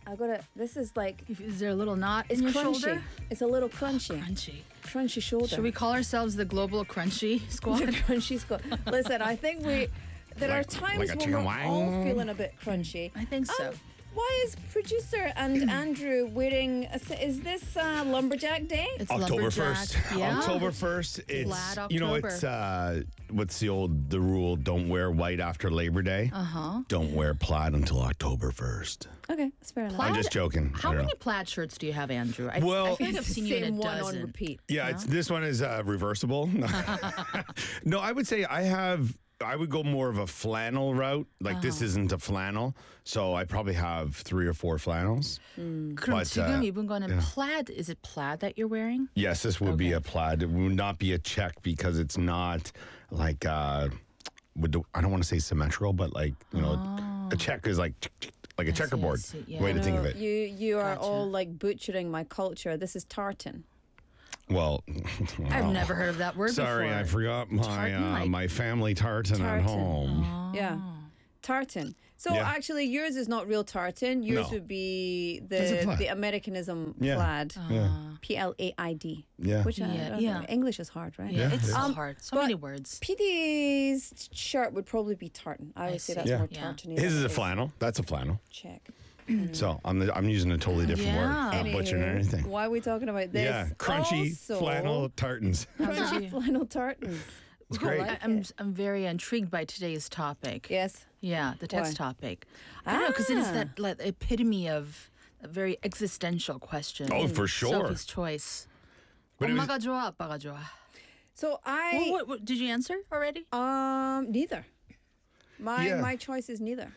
This is like, Is there a little knot it's in your crunchy. shoulder? It's a little crunchy. Crunchy. Shoulder. Should we call ourselves the Global Crunchy Squad? The crunchy squad. Listen, I think there are times like a when chicken we're wing. all feeling a bit crunchy. I think so. Why is producer and Andrew wearing? Is this Lumberjack Day? It's October lumberjack. 1st. Yeah. October 1st. It's Glad you know October. it's what's the rule? Don't wear white after Labor Day. Don't wear plaid until October 1st. Okay, that's fair enough. I'm just joking. How I don't many know. plaid shirts do you have, Andrew? I Well- feel like I've It's the seen you in a same one dozen. on repeat. Yeah, this one is reversible. No, I would say I would go more of a flannel route. Like this isn't a flannel, so I probably have 3 or 4 flannels. 그럼 But, 지금 입은 거는 plaid. Is it plaid that you're wearing? Yes, this would be a plaid. It would not be a check because it's not like I don't want to say symmetrical, but like a check is like a checkerboard. see, yeah. Way to think of it. You are Gotcha. all like butchering my culture. This is tartan. Well, I've never heard of that word sorry, before. I forgot my Tartan, like- my family tartan at Tartan. home. Yeah, tartan. So Yeah. actually, yours is not real tartan. Yours No. would be It's a plaid. the Americanism Yeah. plaid. Yeah. Plaid. Yeah. Which Yeah. English is hard, right? Yeah, it's Yeah. hard. So But many words. PD's shirt would probably be tartan. I would say see. that's Yeah. more Yeah. tartan. His is a flannel. That's a flannel. Check. So I'm using a totally different Yeah. word. Not butchering Anywho, anything. Why are we talking about this? Yeah, crunchy Also, flannel tartans. Crunchy flannel tartans. It's great. like I'm very intrigued by today's topic. Yes. Yeah, the text Why? topic. I don't know, because it is Ah. that like, epitome of a very existential question. Oh, for sure. Sophie's choice. But it was- 엄마가 좋아, 아빠가 좋아. So I What, did you answer already? neither. My Yeah. my choice is neither.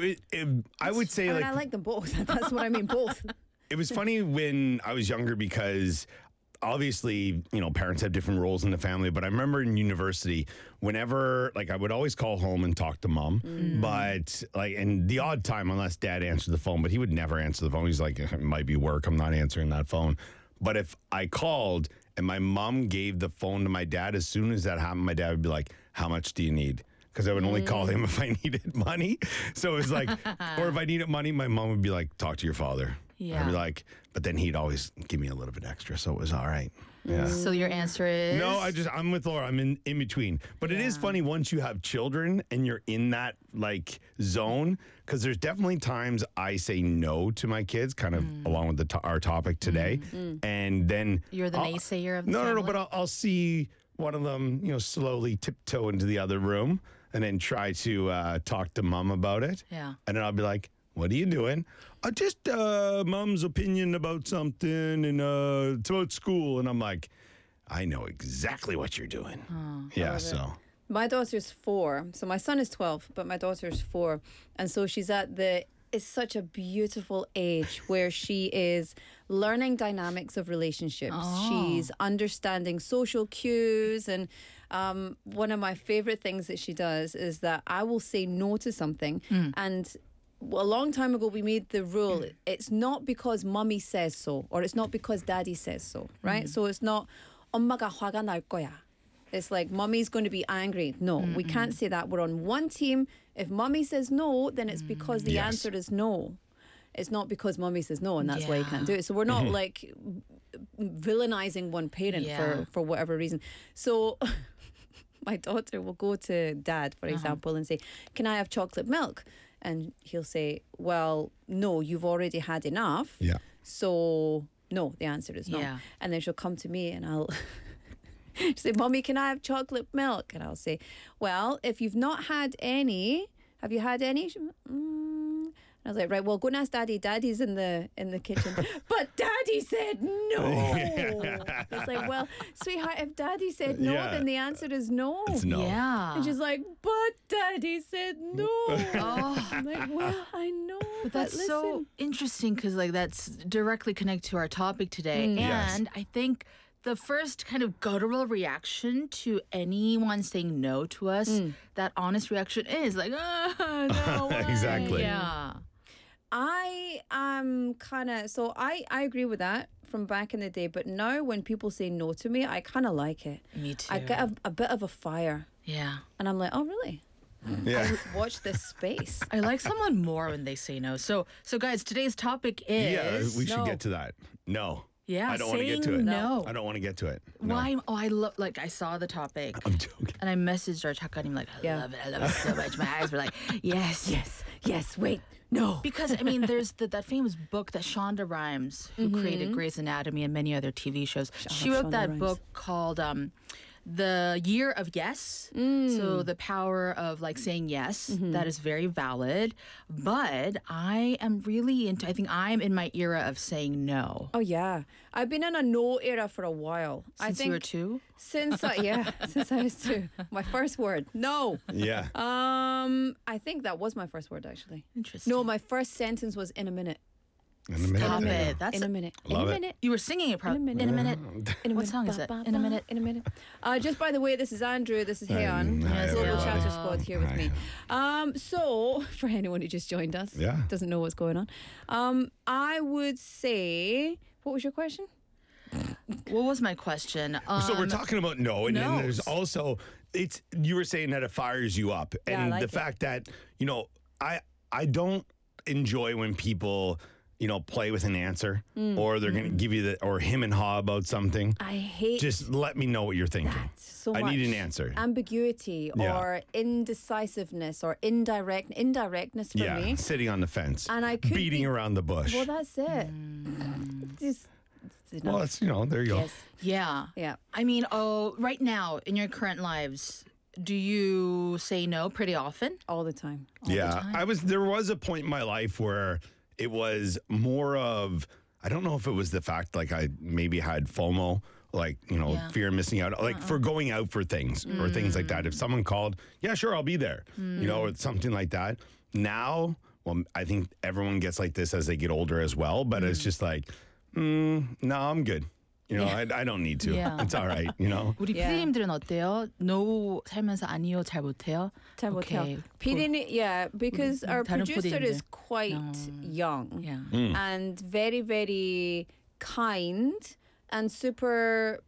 I would say I mean, like I like them both. That's what I mean, both. it was funny when I was younger because obviously, parents have different roles in the family, but I remember in university, whenever, like, I would always call home and talk to mom, but, like, and the odd time, unless dad answered the phone, but he would never answer the phone. He's like, it might be work. I'm not answering that phone. But if I called and my mom gave the phone to my dad, as soon as that happened, my dad would be like, how much do you need? Because I would only call him if I needed money. So it was like, or if I needed money, my mom would be like, talk to your father. Yeah. I'd be like, but then he'd always give me a little bit extra. So it was all right. Yeah. So your answer is No, I'm with Laura. I'm in between. But it is funny once you have children and you're in that like zone, because there's definitely times I say no to my kids, kind of along with our topic today. And then You're the naysayer of the no, family? but I'll see one of them, slowly tiptoe into the other room and then try to talk to mom about it. Yeah. And then I'll be like, what are you doing? Just mom's opinion about something, and it's about school. And I'm like, I know exactly what you're doing. Yeah, so. My daughter's 4. So my son is 12, but my daughter's 4. And so she's it's such a beautiful age where she is learning dynamics of relationships. She's understanding social cues. And one of my favorite things that she does is that I will say no to something. And a long time ago, we made the rule, it's not because mommy says so, or it's not because daddy says so, right? So it's not, 엄마가 화가 날 거야. It's like, mommy's going to be angry. No, we can't say that. We're on one team. If mommy says no, then it's because the Yes. answer is no. It's not because mommy says no, and that's why you can't do it. So we're not like villainizing one parent Yeah. for whatever reason. So my daughter will go to dad, for example, and say, can I have chocolate milk? And he'll say, well, no, you've already had enough. Yeah. So no, the answer is no. Yeah. And then she'll come to me and I'll she'll say, Mommy, can I have chocolate milk? And I'll say, well, if you've not had any, have you had any? And I was like, right, well, go and ask Daddy. Daddy's in the kitchen. But Daddy said no. It's like, well, sweetheart, if Daddy said no, Yeah. then the answer is no. It's no. Yeah. And she's like, but Daddy said no. I'm like, well, I know. But that's so listen. interesting because like that's directly connected to our topic today. Yes. And I think the first kind of guttural reaction to anyone saying no to us, that honest reaction is like, no, why?" Exactly. Yeah. I am kind of, so I agree with that from back in the day. But now when people say no to me, I kind of like it. Me too. I get a bit of a fire. Yeah. And I'm like, oh, really? Yeah. Watch this space. I like someone more when they say no. So guys, today's topic is Yeah, we should No. get to that. No. Yeah, I don't want to get to saying it. no. I don't want to get to it. No. why. Oh, I love. Like I saw the topic. I'm joking. And I messaged our 작가님 like, I Yeah. love it so much. My eyes were like, yes. Yes, wait, no. Because, I mean, there's that famous book that Shonda Rhimes, who created Grey's Anatomy and many other TV shows, she wrote Shonda that Rhimes. book called The Year of Yes. So the power of like saying yes, that is very valid. But I am really I think I'm in my era of saying no. Oh yeah, I've been in a no era for a while. I Since think you were two? since since I was two. My first word, no. Yeah. I think that was my first word actually. Interesting. No, my first sentence was in a minute. In a minute. Stop there you it. go. That's In a minute. Love in a it. minute. You were singing it probably. In a In a minute. In a What minute. song is Ba, it? ba, In a ba, minute. In a minute. Just by the way, this is Andrew. This is Heon. Hi, Global everybody. Chatter Squad here with Hi. me. So, for anyone who just joined us, Yeah. doesn't know what's going on, I would say, what was your question? What was my question? So we're talking about no, and then there's no's. also you were saying that it fires you up, Yeah, I and like the it. fact that I don't enjoy when people play with an answer or they're going to give you or him and haw about something. I hate Just let me know what you're thinking. so I much. need an answer. Ambiguity Yeah. or indecisiveness or indirectness for Yeah, me. sitting on the fence, And I could beating be- around the bush. Well, that's it. Just, it's enough. Well, it's there you go. Yes. Yeah. Yeah. I mean, right now in your current lives, do you say no pretty often? All the time. Yeah, there was a point in my life where it was more of, I don't know if it was the fact like I maybe had FOMO, like, Yeah. fear of missing out, like for going out for things or things like that. If someone called, yeah, sure, I'll be there, or something like that. Now, well, I think everyone gets like this as they get older as well, but it's just like, no, I'm good. I don't need to. Yeah. It's all right, 우리 Yeah. PD님들은 어때요? No 살면서 아니요 잘 못해요? 잘 못해요. Okay. PD는, yeah, because our 다른 producer PD인데. is quite young Yeah. and very, very kind and super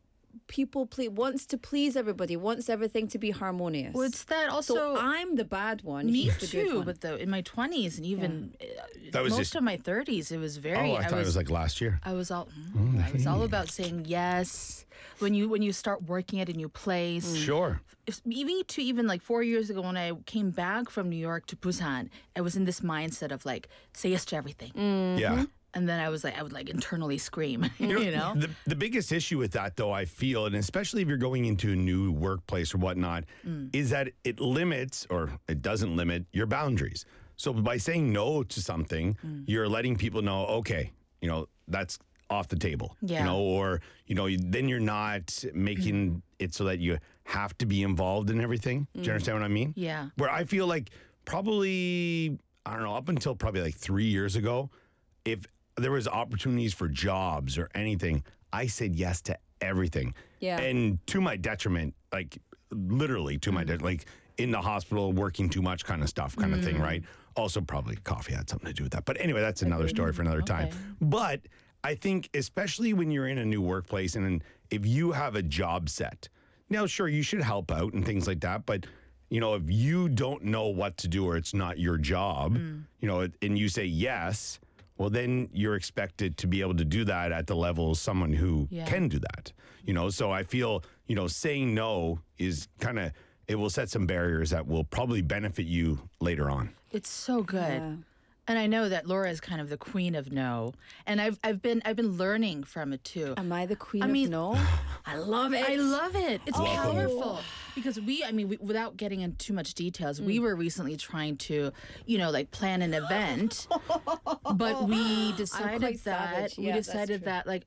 wants to please everybody, wants everything to be harmonious. Well, it's that also. so I'm the bad one. me he's the good too, one. but in my 20s and even That was most just- of my 30s, it was very. Oh, I thought it was like last year. I was all about saying yes when you start working at a new place. Sure. Even like 4 years ago when I came back from New York to Busan, I was in this mindset of like say yes to everything, Yeah. and then I would like internally scream, you know. The biggest issue with that, though, I feel, and especially if you're going into a new workplace or whatnot, is that it limits or it doesn't limit your boundaries. So by saying no to something, you're letting people know, okay, that's off the table. Yeah. Or then you're not making it so that you have to be involved in everything. Do you understand what I mean? Yeah. Where I feel like probably, I don't know, up until probably like 3 years ago, if there was opportunities for jobs or anything, I said yes to everything. Yeah. And to my detriment, like literally to my detriment, like in the hospital, working too much kind of stuff, kind of thing, right? Also, probably coffee had something to do with that. But anyway, that's another story for another time. But I think, especially when you're in a new workplace and if you have a job set, now, sure, you should help out and things like that. But, if you don't know what to do or it's not your job, and you say yes, well, then you're expected to be able to do that at the level of someone who Yeah. can do that. So I feel, saying no is kind of, it will set some barriers that will probably benefit you later on. It's so good. Yeah. And I know that Laura is kind of the queen of no, and I've been learning from it too. Am I the queen I mean- of no? I love it. I love it. It's Welcome. powerful because we, without getting into too much details, we were recently trying to, like plan an event, but we decided quite that savage. Yeah, that's true. like,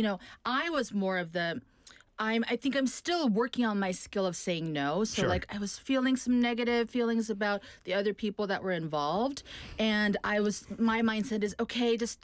I was more of the. I think I'm still working on my skill of saying no. So Sure. like I was feeling some negative feelings about the other people that were involved, and my mindset is okay, just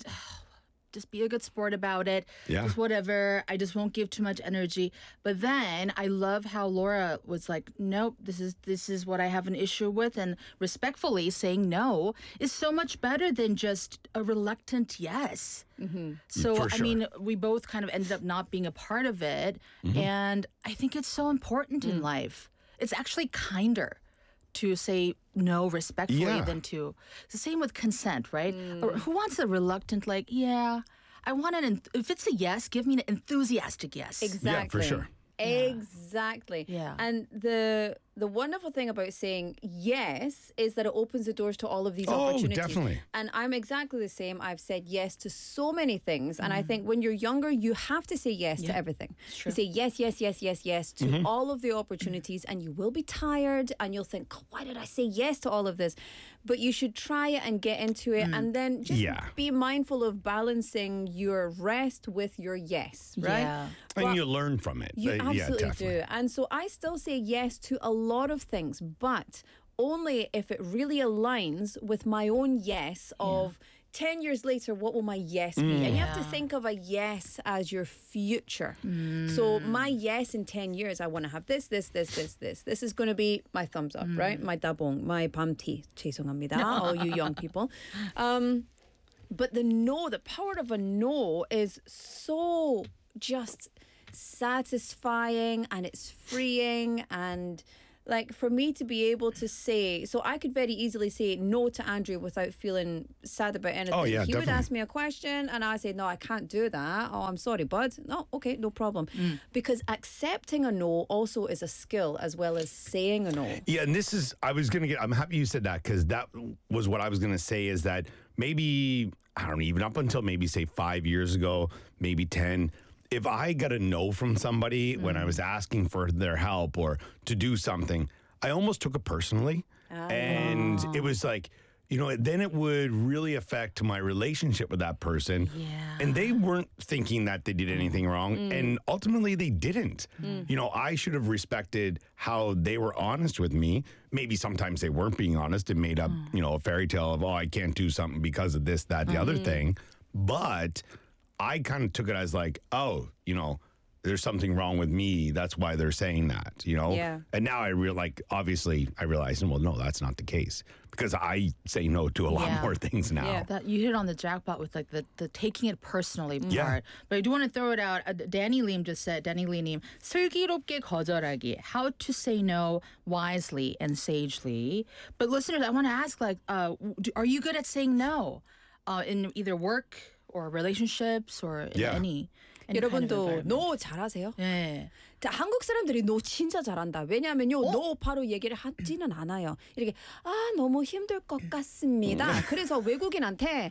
be a good sport about it. Yeah. Just whatever. I just won't give too much energy. But then I love how Laura was like, nope, this is what I have an issue with, and respectfully saying no is so much better than just a reluctant yes. So For I sure. mean, we both kind of ended up not being a part of it, and I think it's so important in life. It's actually kinder to say no respectfully Yeah. than to. It's the same with consent, right? Or who wants a reluctant, like, yeah, I want if it's a yes, give me an enthusiastic yes. Exactly. Yeah, for sure. Exactly. Yeah. And the wonderful thing about saying yes is that it opens the doors to all of these opportunities. Definitely. And I'm exactly the same. I've said yes to so many things. And I think when you're younger, you have to say yes to everything. true. You say yes, yes, yes, yes, yes to all of the opportunities, and you will be tired and you'll think, why did I say yes to all of this? But you should try it and get into it, and then just Yeah. be mindful of balancing your rest with your yes, right? Yeah. And But- you learn from it. you Yeah, absolutely definitely. do. And so I still say yes to a lot of things, but only if it really aligns with my own yes of 10 years later, what will my yes be? And you have to Yeah. think of a yes as your future. So my yes in 10 years, I want to have this, this, this, this, this. This is going to be my thumbs up, right? My dabong, my pamti. 죄송합니다, all you young people. But the no, the power of a no is so just satisfying, and it's freeing. And like for me to be able to say, so I could very easily say no to Andrew without feeling sad about anything. Oh, yeah, he would definitely. ask me a question and I say, no, I can't do that. Oh, I'm sorry, bud. No, okay, no problem. Because accepting a no also is a skill as well as saying a no. Yeah, and this is, I'm happy you said that, because that was what I was going to say, is that maybe, I don't know, even up until maybe say 5 years ago, maybe 10, if I got a no from somebody when I was asking for their help or to do something, I almost took it personally. And it was like, then it would really affect my relationship with that person. Yeah. And they weren't thinking that they did anything wrong. And ultimately, they didn't. I should have respected how they were honest with me. Maybe sometimes they weren't being honest and made up, a fairy tale of, I can't do something because of this, that, the other thing. But I kind of took it as like, there's something wrong with me. That's why they're saying that, Yeah. And now I obviously I realize, well, no, that's not the case, because I say no to a lot Yeah. more things now. Yeah. That you hit on the jackpot with like the taking it personally part. Yeah. But I do want to throw it out. Danny Lim just said, Danny Lim, 슬기롭게 거절하기, how to say no wisely and sagely. But listeners, I want to ask, like, are you good at saying no in either work or relationships or in Yeah. any kind of 여러분도 environment? no 잘하세요? 네. 자, 한국 사람들이 no 진짜 잘한다. 왜냐하면요, no 바로 얘기를 하지는 않아요. 이렇게 너무 힘들 것 같습니다. 그래서 외국인한테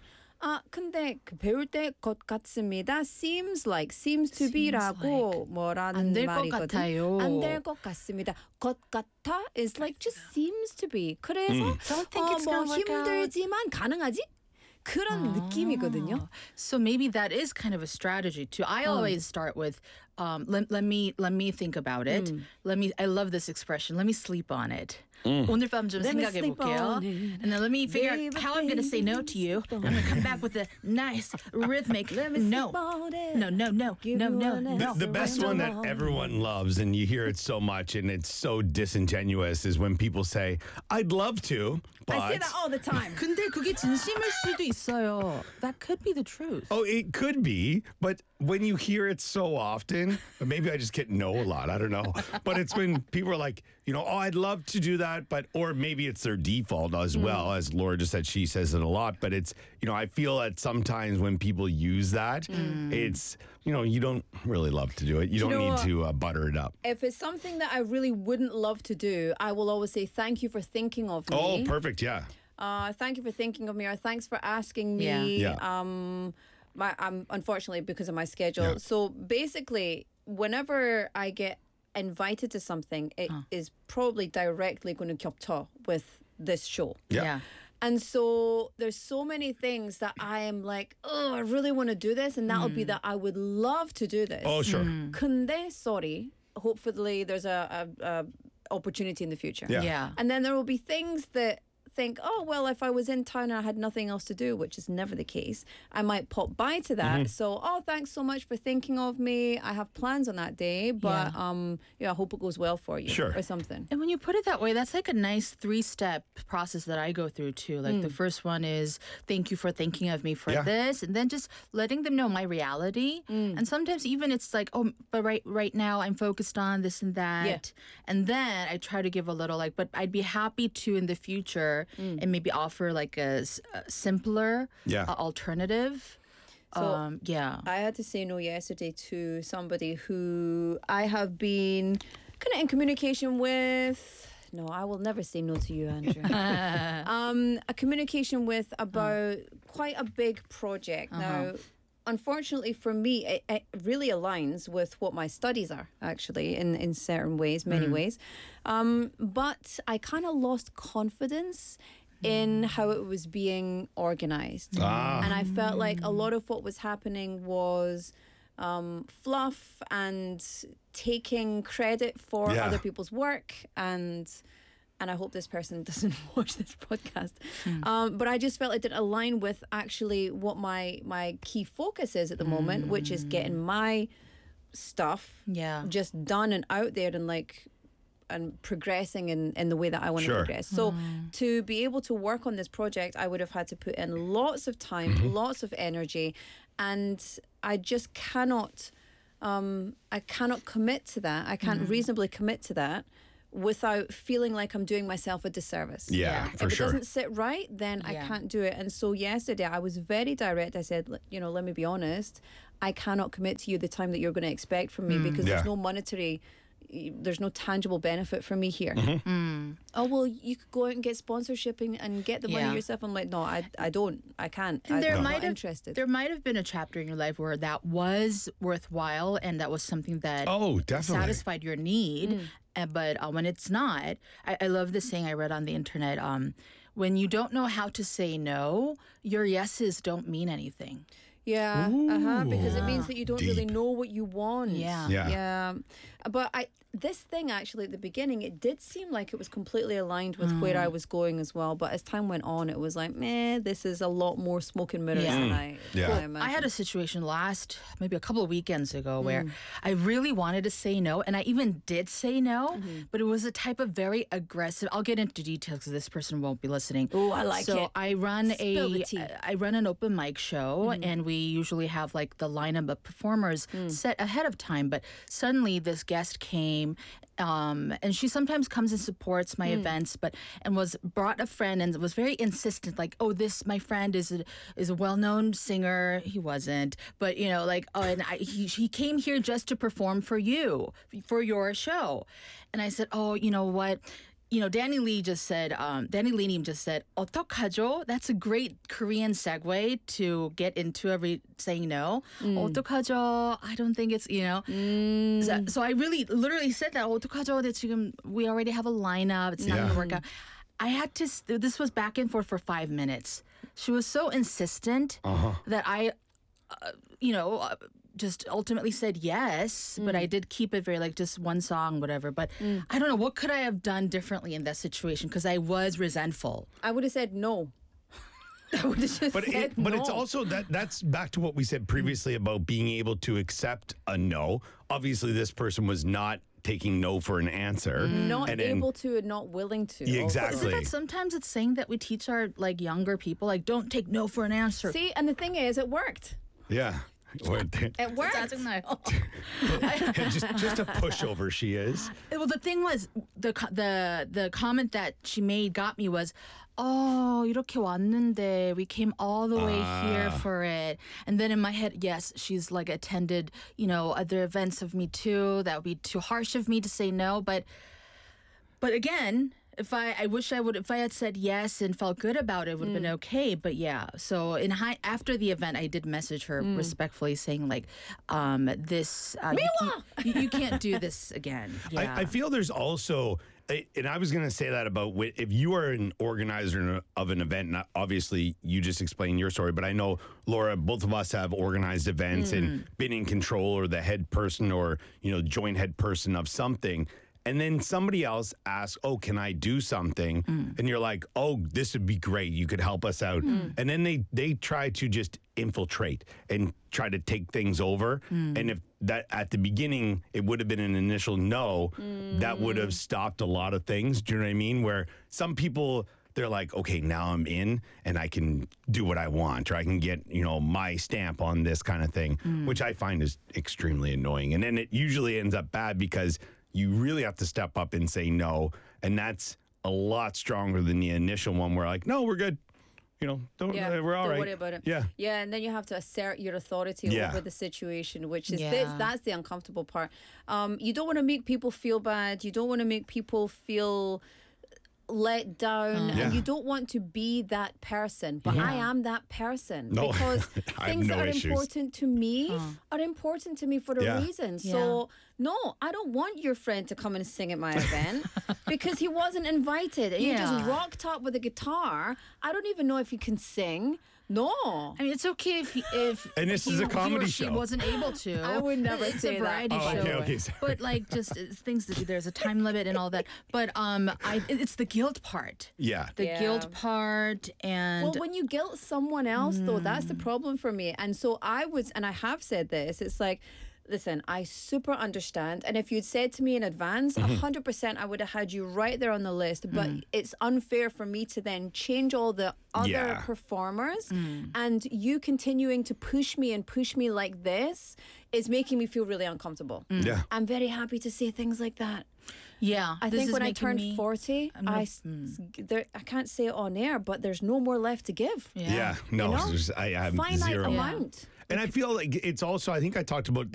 근데 그 배울 때 것 같습니다. seems to be라고 뭐라는 안될것 말이거든. 같아요. 안 될 것 같습니다. 것 같아 is like just seems to be. 그래서 Don't think it's 뭐 gonna work out. 힘들지만 가능하지? 그런 느낌이거든요. So maybe that is kind of a strategy too. I always start with, let me think about it. I love this expression. Let me sleep on it. 오늘 밤 좀 Let me 생각해 sleep 볼게요. on it. And then let me figure Baby, out how I'm going to say no to you. I'm going to come back with a nice rhythmic Let me no. sleep on it. No, no, no, Give no, you no, one no. The best one that everyone loves, and you hear it so much, and it's so disingenuous, is when people say, I'd love to, but... I say that all the time. 근데 그게 진심일 수도 있어요. That could be the truth. Oh, it could be, but when you hear it so often, or maybe I just get no a lot, I don't know. But it's when people are like, I'd love to do that, but, or maybe it's their default as well, as Laura just said, she says it a lot, but it's, I feel that sometimes when people use that, it's, you don't really love to do it. You don't know need what? to butter it up. If it's something that I really wouldn't love to do, I will always say thank you for thinking of me. Oh, perfect, yeah. Thank you for thinking of me, or thanks for asking me. Yeah. Yeah. I'm unfortunately because of my schedule. Yeah. So basically, whenever I get invited to something, it is probably directly going to 겹쳐 with this show. Yeah. And so there's so many things that I am like, oh, I really want to do this, and that'll be that I would love to do this. Oh, sure. 근데 sorry, hopefully there's a opportunity in the future. Yeah. Yeah. And then there will be things that think, oh, well, if I was in town and I had nothing else to do, which is never the case, I might pop by to that. So, oh, thanks so much for thinking of me. I have plans on that day, but I hope it goes well for you or something. And when you put it that way, that's like a nice 3-step process that I go through too. Like the first one is thank you for thinking of me for this, and then just letting them know my reality. And sometimes even it's like, oh, but right now I'm focused on this and that. And then I try to give a little like, but I'd be happy to in the future and maybe offer like a simpler alternative. So I had to say no yesterday to somebody who I have been kind of in communication with. No, I will never say no to you, Andrew. A communication with about quite a big project. Now, unfortunately for me, it really aligns with what my studies are, actually, in certain ways, many ways. But I kind of lost confidence in how it was being organized. And I felt like a lot of what was happening was fluff and taking credit for other people's work, and I hope this person doesn't watch this podcast. But I just felt it didn't align with actually what my key focus is at the moment, which is getting my stuff just done and out there and progressing in the way that I want to progress. So to be able to work on this project, I would have had to put in lots of time, lots of energy, and I just cannot commit to that. I can't reasonably commit to that without feeling like I'm doing myself a disservice. For if sure. it doesn't sit right, then I can't do it. And so yesterday I was very direct. I said, let me be honest. I cannot commit to you the time that you're going to expect from me because there's no tangible benefit for me here. Oh, well, you could go out and get sponsorship and get the money yourself. I'm like, no, I don't. I can't. And I'm not interested. There might have been a chapter in your life where that was worthwhile and that was something that satisfied your need. But when it's not, I love this saying I read on the internet. When you don't know how to say no, your yeses don't mean anything. Because it means that you don't really know what you want. But this thing actually at the beginning, it did seem like it was completely aligned with where I was going as well. But as time went on, it was like, this is a lot more smoke and mirrors than I imagined. I had a situation maybe a couple of weekends ago where I really wanted to say no, and I even did say no, but it was a type of very aggressive. I'll get into details because this person won't be listening. Oh, I like it. So I run an open mic show, and we usually have like the lineup of performers set ahead of time. But suddenly this guest came. And she sometimes comes and supports my events, and brought a friend and was very insistent, like, oh, my friend is a well-known singer. He wasn't, but he came here just to perform for you, for your show. And I said, oh, you know what? Danny Lee Nim just said, 어떡하죠? That's a great Korean segue to get into saying no. 어떡하죠? I don't think it's, So I literally said that, 어떡하죠? That we already have a lineup. It's not going to work out. This was back and forth for 5 minutes. She was so insistent that I, just ultimately said yes, but I did keep it very just one song, whatever. But I don't know, what could I have done differently in that situation? Because I was resentful. I would have said no. I would have just said no. But it's also that's back to what we said previously about being able to accept a no. Obviously, this person was not taking no for an answer. Not able to and not willing to. Yeah, exactly. Isn't that sometimes it's saying that we teach our younger people, don't take no for an answer? See, and the thing is, it worked. Yeah. It worked. just a pushover she is. Well, the thing was, the comment that she made got me was, oh, 이렇게 왔는데 we came all the way here for it. And then in my head, yes, she's attended, other events of me too. That would be too harsh of me to say no. But again, if I had said yes and felt good about it, it would have been okay. But yeah, so after the event, I did message her respectfully saying this, you can't do this again. Yeah. I feel there's also, and I was going to say that about if you are an organizer of an event, and obviously you just explained your story, but I know, Laura, both of us have organized events and been in control or the head person or, joint head person of something. And then somebody else asks, oh, can I do something? And you're like, oh, this would be great. You could help us out. And then they try to just infiltrate and try to take things over. And if that at the beginning, it would have been an initial no, that would have stopped a lot of things. Do you know what I mean? Where some people, they're like, okay, now I'm in and I can do what I want, or I can get, my stamp on this kind of thing, which I find is extremely annoying. And then it usually ends up bad because you really have to step up and say no. And that's a lot stronger than the initial one where like, no, we're good. We're all don't right. worry about it. Yeah. Yeah, and then you have to assert your authority over the situation, which is that's the uncomfortable part. You don't want to make people feel bad. You don't want to make people feel let down, and you don't want to be that person, but I am that person because things that are important to me are important to me for a reason. So no, I don't want your friend to come and sing at my event because he wasn't invited and you just rocked up with a guitar. I don't even know if he can sing. No, I mean, it's okay if and this is a comedy show. She wasn't able to. I would never it's say a variety that. show. Okay, sorry. But like, just things to do. There's a time limit and all that. But it's the guilt part. Yeah, the guilt part, and well, when you guilt someone else, though, that's the problem for me. And so I have said this. It's like, listen, I super understand. And if you'd said to me in advance, 100% I would have had you right there on the list. But it's unfair for me to then change all the other performers. And you continuing to push me like this is making me feel really uncomfortable. Yeah. I'm very happy to say things like that. Yeah. I think when I turned 40, I can't say it on air, but there's no more left to give. Yeah. No, I have finite zero. amount. And I feel like it's also, I think I talked about